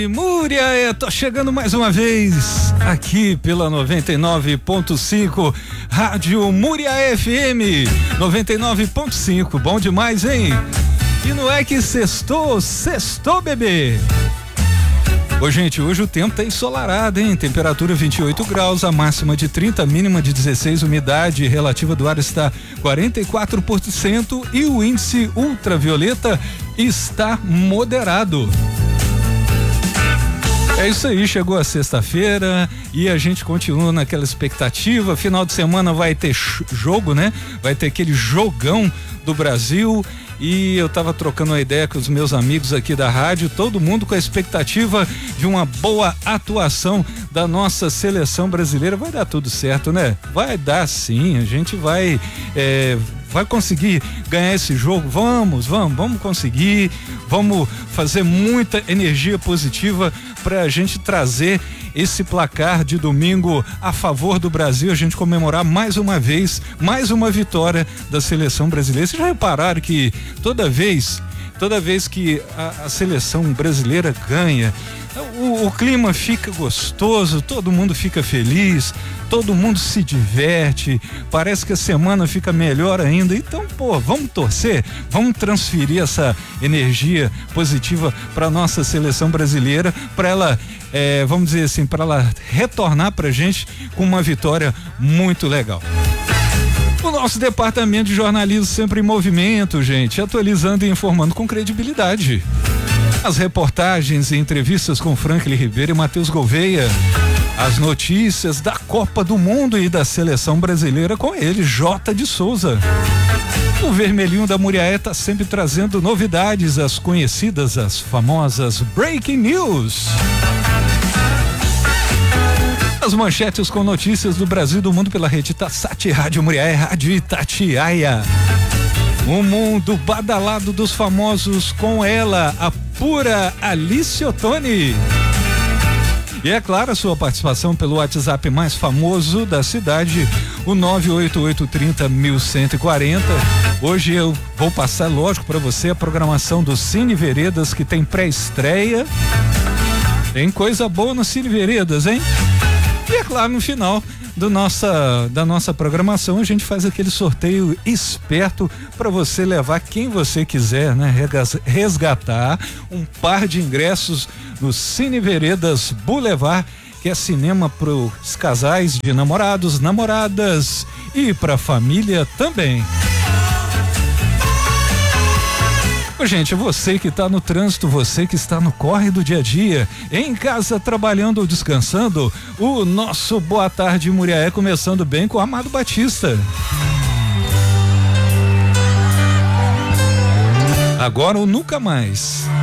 Múria, tô chegando mais uma vez aqui pela 99.5 Rádio Múria FM 99.5, bom demais, hein? E não é que sextou, bebê. Ô, gente, hoje o tempo tá ensolarado, hein? Temperatura 28 graus, a máxima de 30, mínima de 16, umidade relativa do ar está 44% e o índice ultravioleta está moderado. É isso aí, chegou a sexta-feira e a gente continua naquela expectativa. Final de semana vai ter jogo, né? Vai ter aquele jogão do Brasil. E eu tava trocando uma ideia com os meus amigos aqui da rádio, todo mundo com a expectativa de uma boa atuação da nossa seleção brasileira. Vai dar tudo certo, né? Vai dar sim, a gente vai conseguir ganhar esse jogo. Vamos conseguir, vamos fazer muita energia positiva pra gente trazer esse placar de domingo a favor do Brasil, a gente comemorar mais uma vez, mais uma vitória da seleção brasileira. Vocês já repararam que toda vez que a seleção brasileira ganha, o clima fica gostoso, todo mundo fica feliz, todo mundo se diverte, parece que a semana fica melhor ainda. Então, vamos torcer, vamos transferir essa energia positiva para nossa seleção brasileira, para ela, vamos dizer assim, para ela retornar pra gente com uma vitória muito legal. O nosso departamento de jornalismo sempre em movimento, gente, atualizando e informando com credibilidade. As reportagens e entrevistas com Franklin Ribeiro e Matheus Gouveia. As notícias da Copa do Mundo e da seleção brasileira com ele, Jota de Souza. O Vermelhinho da Muriaé está sempre trazendo novidades, as conhecidas, as famosas Breaking News. As manchetes com notícias do Brasil e do mundo pela rede Tassat, Rádio Muriaé, Rádio Itatiaia. O mundo badalado dos famosos com ela, a pura Alice Ottoni. E é claro, a sua participação pelo WhatsApp mais famoso da cidade, o 98830-1140. Hoje eu vou passar, lógico, para você a programação do Cine Veredas, que tem pré-estreia. Tem coisa boa no Cine Veredas, hein? E é claro, no final da nossa programação, a gente faz aquele sorteio esperto para você levar quem você quiser, né? Resgatar um par de ingressos no Cine Veredas Boulevard, que é cinema para os casais de namorados, namoradas e para a família também. Gente, você que está no trânsito, você que está no corre do dia a dia, em casa, trabalhando ou descansando, o nosso Boa Tarde Muriaé começando bem com o Amado Batista. Agora ou nunca mais.